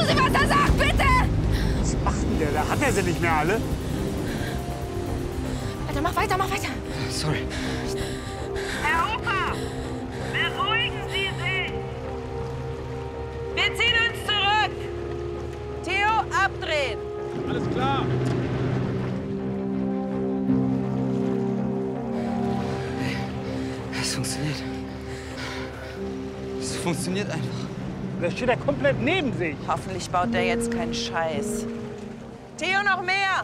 Sie, was er sagt, bitte! Was macht denn der da? Hat er sie nicht mehr alle? Alter, mach weiter, mach weiter. Sorry. Herr Hofer, beruhigen Sie sich. Wir ziehen uns zurück. Theo, abdrehen. Alles klar. Es funktioniert. Es funktioniert einfach. Der steht ja komplett neben sich. Hoffentlich baut der jetzt keinen Scheiß. Theo, noch mehr.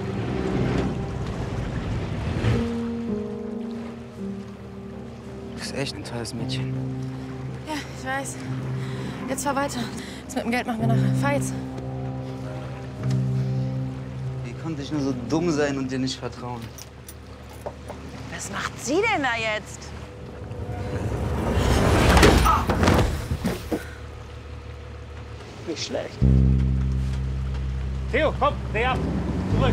Du bist echt ein tolles Mädchen. Ja, ich weiß. Jetzt fahr weiter. Das mit dem Geld machen wir nachher. Fahr jetzt. Wie konnte ich nur so dumm sein und dir nicht vertrauen? Was macht sie denn da jetzt? Nicht schlecht. Theo, komm, dreh ab. Zurück.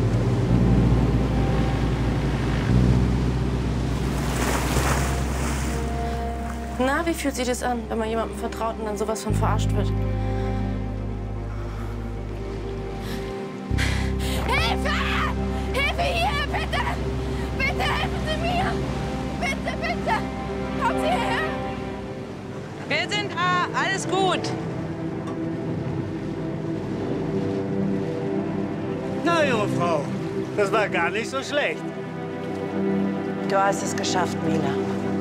Na, wie fühlt sich das an, wenn man jemandem vertraut und dann sowas von verarscht wird? Hilfe! Hilfe hier, bitte! Bitte helfen Sie mir! Bitte, bitte! Kommen Sie hierher! Wir sind da. Alles gut. Na, junge Frau, das war gar nicht so schlecht. Du hast es geschafft, Mila.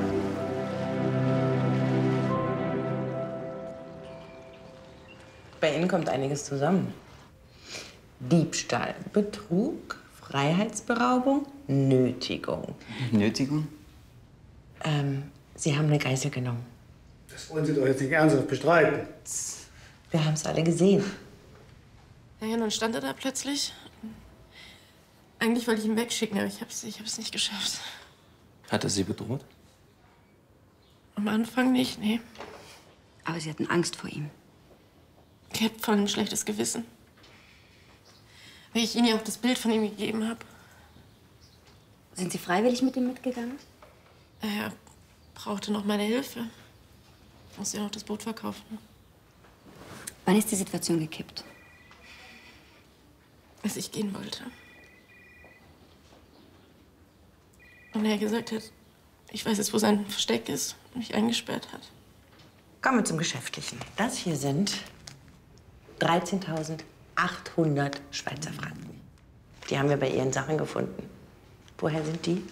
Bei Ihnen kommt einiges zusammen. Diebstahl, Betrug, Freiheitsberaubung, Nötigung. Nötigung? Sie haben eine Geißel genommen. Das wollen Sie doch jetzt nicht ernsthaft bestreiten. Wir haben es alle gesehen. Ja, dann stand er da plötzlich. Eigentlich wollte ich ihn wegschicken, aber ich hab's nicht geschafft. Hat er Sie bedroht? Am Anfang nicht, nee. Aber Sie hatten Angst vor ihm. Ich hab voll ein schlechtes Gewissen. Weil ich Ihnen ja auch das Bild von ihm gegeben habe. Sind Sie freiwillig mit ihm mitgegangen? Er brauchte noch meine Hilfe. Ich musste ja noch das Boot verkaufen. Wann ist die Situation gekippt? Als ich gehen wollte. Und er gesagt hat, ich weiß jetzt, wo sein Versteck ist und mich eingesperrt hat. Kommen wir zum Geschäftlichen. Das hier sind 13.800 Schweizer Franken. Die haben wir bei Ihren Sachen gefunden. Woher sind die?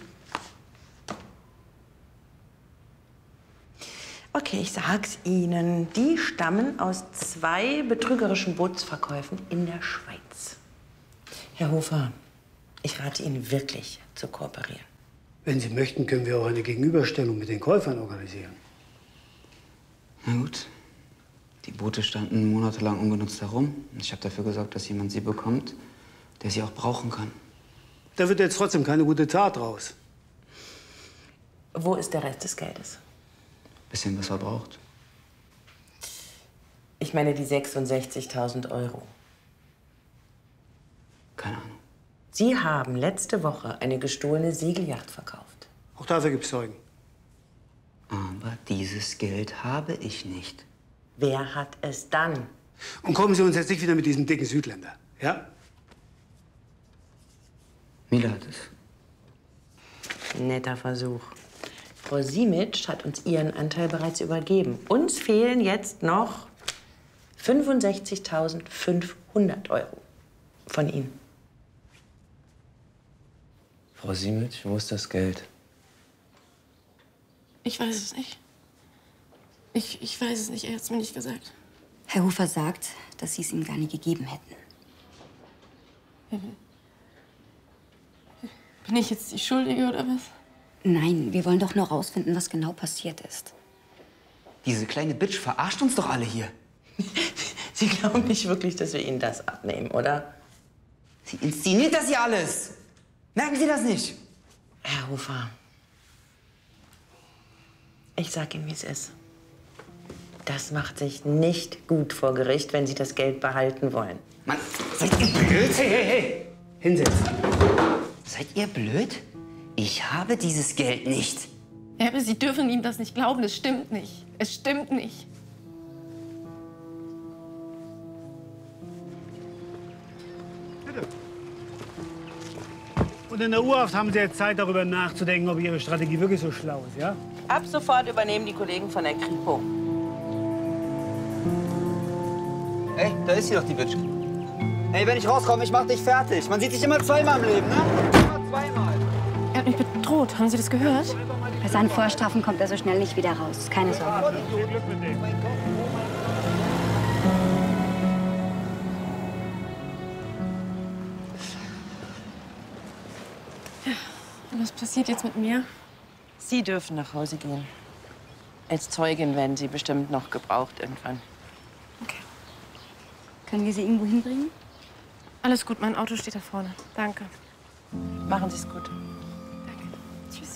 Okay, ich sag's Ihnen. Die stammen aus 2 betrügerischen Bootsverkäufen in der Schweiz. Herr Hofer, ich rate Ihnen wirklich zu kooperieren. Wenn Sie möchten, können wir auch eine Gegenüberstellung mit den Käufern organisieren. Na gut. Die Boote standen monatelang ungenutzt herum. Ich habe dafür gesorgt, dass jemand sie bekommt, der sie auch brauchen kann. Da wird jetzt trotzdem keine gute Tat raus. Wo ist der Rest des Geldes? Bisschen was er braucht. Ich meine die 66.000 Euro. Keine Ahnung. Sie haben letzte Woche eine gestohlene Segelyacht verkauft. Auch dafür gibt's Zeugen. Aber dieses Geld habe ich nicht. Wer hat es dann? Und kommen Sie uns jetzt nicht wieder mit diesem dicken Südländer, ja? Mila hat es. Netter Versuch. Frau Simic hat uns ihren Anteil bereits übergeben. Uns fehlen jetzt noch 65.500 Euro von Ihnen. Frau Simic, wo ist das Geld? Ich weiß es nicht. Ich weiß es nicht, er hat es mir nicht gesagt. Herr Hofer sagt, dass Sie es ihm gar nie gegeben hätten. Bin ich jetzt die Schuldige oder was? Nein, wir wollen doch nur rausfinden, was genau passiert ist. Diese kleine Bitch verarscht uns doch alle hier. Sie glauben nicht wirklich, dass wir Ihnen das abnehmen, oder? Sie inszeniert das hier alles. Merken Sie das nicht? Herr Hofer, ich sag Ihnen, wie es ist. Das macht sich nicht gut vor Gericht, wenn Sie das Geld behalten wollen. Mann, seid ihr blöd? Hey, hey, hey! Hinsetzen. Seid ihr blöd? Ich habe dieses Geld nicht. Ja, aber Sie dürfen ihm das nicht glauben. Es stimmt nicht. Es stimmt nicht. Und in der Urhaft haben Sie jetzt Zeit, darüber nachzudenken, ob Ihre Strategie wirklich so schlau ist, ja? Ab sofort übernehmen die Kollegen von der Kripo. Ey, da ist sie doch, die Bitch. Ey, wenn ich rauskomme, ich mach dich fertig. Man sieht sich immer zweimal im Leben, ne? Immer zweimal. Er hat mich bedroht. Haben Sie das gehört? Bei seinen Vorstrafen kommt er so schnell nicht wieder raus. Keine Sorge. Glück mit dem. Und was passiert jetzt mit mir? Sie dürfen nach Hause gehen. Als Zeugin werden Sie bestimmt noch gebraucht irgendwann. Okay. Können wir sie irgendwo hinbringen? Alles gut, mein Auto steht da vorne. Danke. Machen Sie es gut. Danke. Tschüss.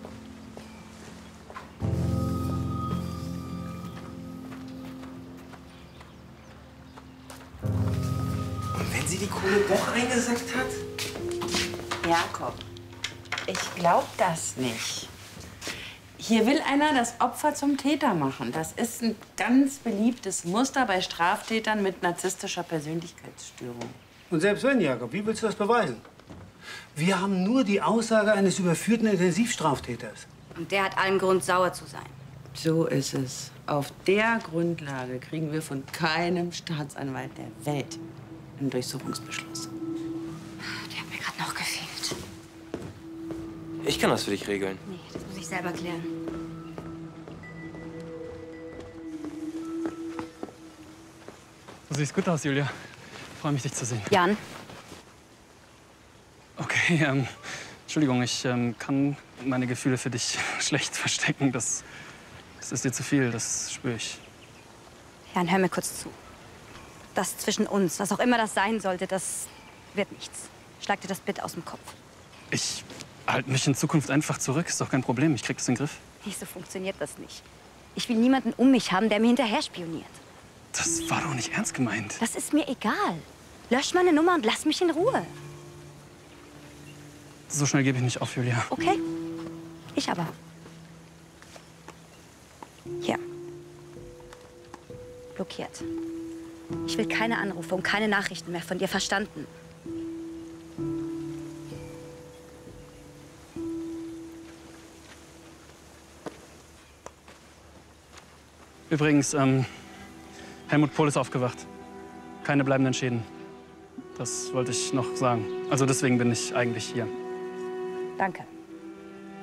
Und wenn sie die Kohle doch eingesackt hat? Jakob, ich glaub das nicht. Hier will einer das Opfer zum Täter machen. Das ist ein ganz beliebtes Muster bei Straftätern mit narzisstischer Persönlichkeitsstörung. Und selbst wenn, Jakob, wie willst du das beweisen? Wir haben nur die Aussage eines überführten Intensivstraftäters. Und der hat allen Grund, sauer zu sein. So ist es. Auf der Grundlage kriegen wir von keinem Staatsanwalt der Welt einen Durchsuchungsbeschluss. Der hat mir gerade noch gefehlt. Ich kann das für dich regeln. Nee, das muss ich selber klären. Du siehst gut aus, Julia. Freue mich, dich zu sehen. Jan, Okay, Entschuldigung, ich kann meine Gefühle für dich schlecht verstecken. Das ist dir zu viel, das spüre ich. Jan, hör mir kurz zu. Das zwischen uns, was auch immer das sein sollte, das wird nichts. Schlag dir das bitte aus dem Kopf. Ich halte mich in Zukunft einfach zurück. Ist doch kein Problem. Ich krieg das in den Griff. Nee, so funktioniert das nicht. Ich will niemanden um mich haben, der mir hinterher spioniert. Das war doch nicht ernst gemeint. Das ist mir egal. Lösch meine Nummer und lass mich in Ruhe. So schnell gebe ich nicht auf, Julia. Okay? Ich aber. Hier. Blockiert. Ich will keine Anrufe und keine Nachrichten mehr von dir, verstanden? Übrigens, Helmut Pohl ist aufgewacht. Keine bleibenden Schäden. Das wollte ich noch sagen. Also deswegen bin ich eigentlich hier. Danke.